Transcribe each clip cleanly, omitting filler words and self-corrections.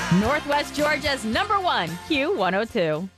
Northwest Georgia's #1 Q102.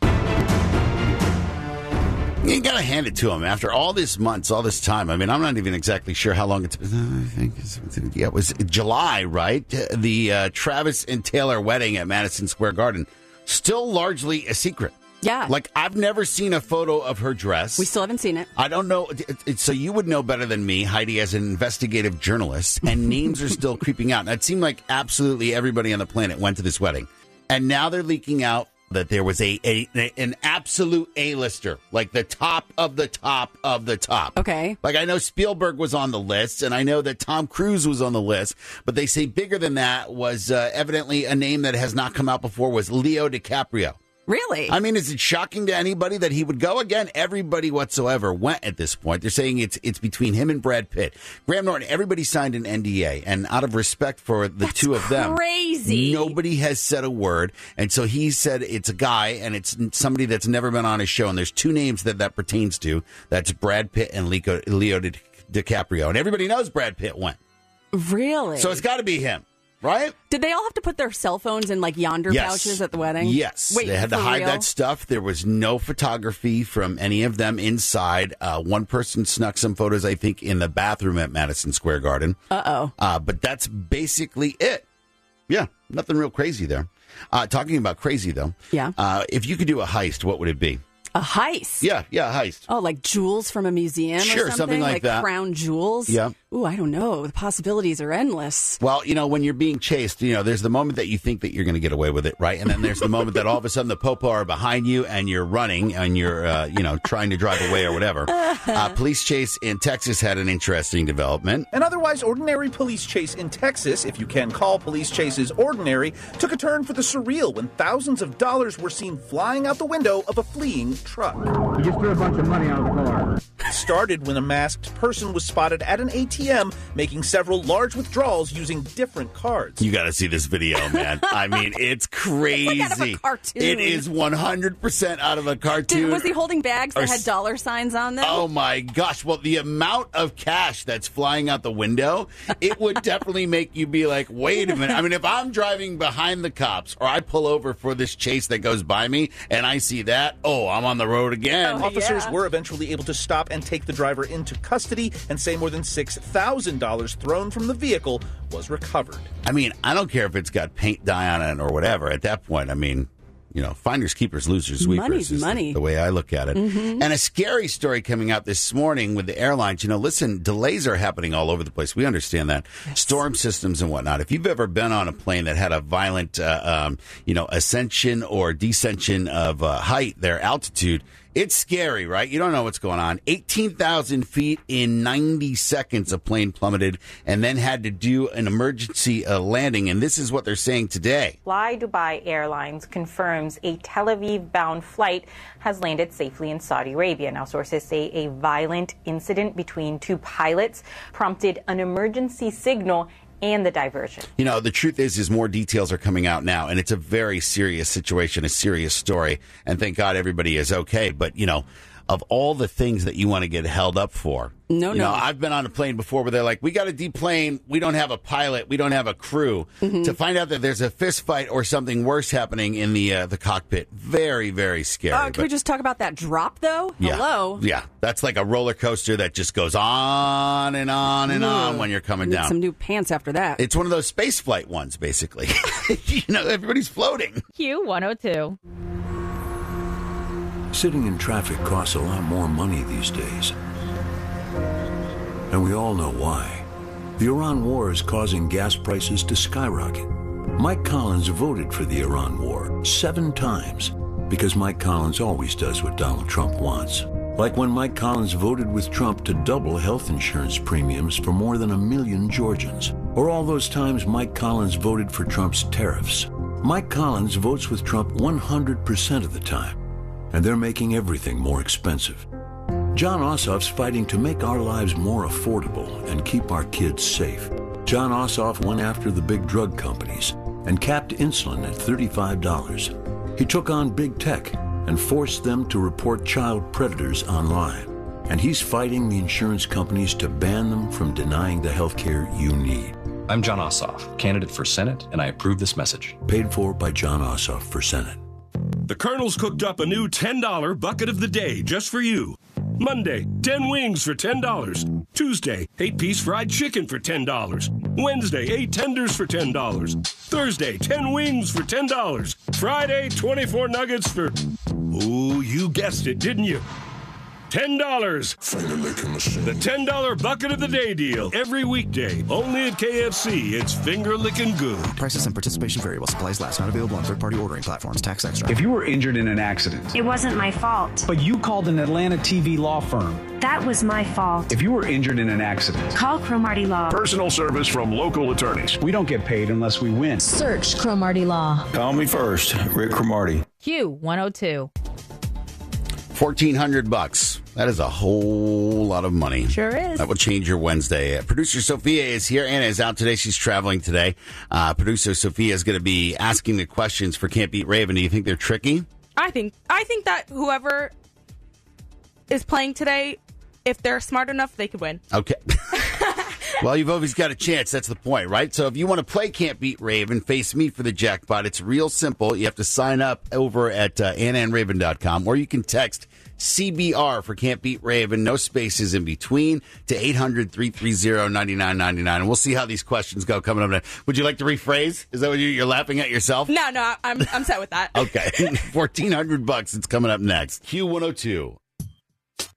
You got to hand it to him after all these months, all this time. I mean, I'm not even exactly sure how long it's been. I think it was July, right? The Travis and Taylor wedding at Madison Square Garden. Still largely a secret. Yeah. Like, I've never seen a photo of her dress. We still haven't seen it. I don't know. So you would know better than me, Heidi, as an investigative journalist, and names are still creeping out. And it seemed like absolutely everybody on the planet went to this wedding. And now they're leaking out that there was an absolute A-lister, like the top of the top of the top. Okay. Like, I know Spielberg was on the list, and I know that Tom Cruise was on the list, but they say bigger than that was evidently a name that has not come out before was Leo DiCaprio. Really? I mean, is it shocking to anybody that he would go? Again, everybody whatsoever went at this point. They're saying it's between him and Brad Pitt. Graham Norton, everybody signed an NDA, and out of respect for the two of them, crazy. Nobody has said a word. And so he said it's a guy, and it's somebody that's never been on his show. And there's two names that pertains to. That's Brad Pitt and Leo DiCaprio. And everybody knows Brad Pitt went. Really? So it's got to be him. Right? Did they all have to put their cell phones in, like, yonder pouches at the wedding? Yes. Wait, they had to hide that stuff. There was no photography from any of them inside. One person snuck some photos, I think, in the bathroom at Madison Square Garden. Uh-oh. But that's basically it. Yeah, nothing real crazy there. Talking about crazy, though. Yeah. If you could do a heist, what would it be? A heist? Yeah, a heist. Oh, like jewels from a museum Sure, or something? like that. Crown jewels? Yeah. Ooh, I don't know. The possibilities are endless. Well, when you're being chased, there's the moment that you think that you're going to get away with it, right? And then there's the moment that all of a sudden the popo are behind you and you're running and you're, trying to drive away or whatever. Police chase in Texas had an interesting development. An otherwise ordinary police chase in Texas, if you can call police chases ordinary, took a turn for the surreal when thousands of dollars were seen flying out the window of a fleeing truck. He just threw a bunch of money out of the car. It started when a masked person was spotted at an ATM making several large withdrawals using different cards. You got to see this video, man. I mean, it's crazy. It's like out of a cartoon. It is 100% out of a cartoon. Was he holding bags that had dollar signs on them? Oh, my gosh. Well, the amount of cash that's flying out the window, it would definitely make you be like, wait a minute. I mean, if I'm driving behind the cops or I pull over for this chase that goes by me and I see that, I'm on the road again. Officers were eventually able to stop and take the driver into custody and say more than $6,000 thrown from the vehicle was recovered. I mean, I don't care if it's got paint dye on it or whatever. At that point, I mean, finders, keepers, losers, sweepers. Money's is money. The way I look at it. Mm-hmm. And a scary story coming out this morning with the airlines. Listen, delays are happening all over the place. We understand that. Yes. Storm systems and whatnot. If you've ever been on a plane that had a violent, ascension or descension of height, their altitude, it's scary, right? You don't know what's going on. 18,000 feet in 90 seconds, a plane plummeted and then had to do an emergency landing. And this is what they're saying today. Fly Dubai Airlines confirms a Tel Aviv-bound flight has landed safely in Saudi Arabia. Now, sources say a violent incident between two pilots prompted an emergency signal and the diversion. The truth is more details are coming out now, and it's a very serious situation, a serious story, and thank God everybody is okay. But, of all the things that you want to get held up for, No. I've been on a plane before where they're like, we got to deplane, we don't have a pilot, we don't have a crew. Mm-hmm. To find out that there's a fist fight or something worse happening in the cockpit, very, very scary. Can we just talk about that drop, though? Yeah. Hello? Yeah, that's like a roller coaster that just goes on and on and on when you're coming down. Some new pants after that. It's one of those space flight ones, basically. Everybody's floating. Q102. Sitting in traffic costs a lot more money these days. And we all know why. The Iran war is causing gas prices to skyrocket. Mike Collins voted for the Iran war 7 times because Mike Collins always does what Donald Trump wants. Like when Mike Collins voted with Trump to double health insurance premiums for more than 1 million Georgians. Or all those times Mike Collins voted for Trump's tariffs. Mike Collins votes with Trump 100% of the time. And they're making everything more expensive. John Ossoff's fighting to make our lives more affordable and keep our kids safe. John Ossoff went after the big drug companies and capped insulin at $35. He took on big tech and forced them to report child predators online. And he's fighting the insurance companies to ban them from denying the health care you need. I'm John Ossoff, candidate for Senate, and I approve this message. Paid for by John Ossoff for Senate. The Colonel's cooked up a new $10 bucket of the day just for you. Monday, 10 wings for $10. Tuesday, 8-piece fried chicken for $10. Wednesday, 8 tenders for $10. Thursday, 10 wings for $10. Friday, 24 nuggets for... Oh, you guessed it, didn't you? $10. The $10 bucket of the day deal. Every weekday. Only at KFC. It's finger-licking good. Prices and participation vary while supplies last. Not available on third-party ordering platforms. Tax extra. If you were injured in an accident, it wasn't my fault. But you called an Atlanta TV law firm. That was my fault. If you were injured in an accident, call Cromartie Law. Personal service from local attorneys. We don't get paid unless we win. Search Cromartie Law. Call me first, Rick Cromartie. Q102. $1,400. That is a whole lot of money. Sure is. That will change your Wednesday. Producer Sophia is here. Anna is out today. She's traveling today. Producer Sophia is going to be asking the questions for Can't Beat Raven. Do you think they're tricky? I think that whoever is playing today, if they're smart enough, they could win. Okay. Well, you've always got a chance. That's the point, right? So if you want to play Can't Beat Raven, face me for the jackpot. It's real simple. You have to sign up over at AnnaandRaven.com, or you can text CBR for Can't Beat Raven, no spaces in between, to 800-330-9999. And we'll see how these questions go coming up next. Would you like to rephrase? Is that what you're laughing at yourself? No, I'm set with that. Okay. $1,400. It's coming up next. Q102.